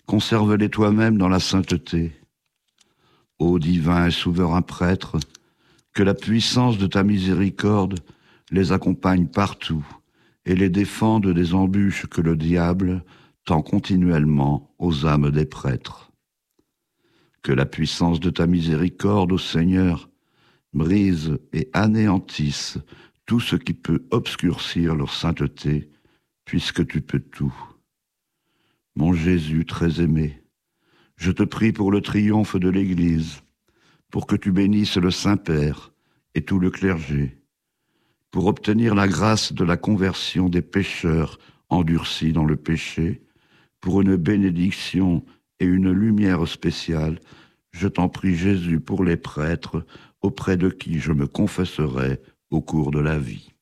Conserve-les toi-même dans la sainteté. Ô divin et souverain prêtre, que la puissance de ta miséricorde les accompagne partout et les défende des embûches que le diable tend continuellement aux âmes des prêtres. Que la puissance de ta miséricorde, ô Seigneur, brise et anéantisse tout ce qui peut obscurcir leur sainteté, puisque tu peux tout. Mon Jésus très aimé, je te prie pour le triomphe de l'Église, pour que tu bénisses le Saint-Père et tout le clergé, pour obtenir la grâce de la conversion des pécheurs endurcis dans le péché, pour une bénédiction et une lumière spéciale, je t'en prie Jésus pour les prêtres, auprès de qui je me confesserai au cours de la vie.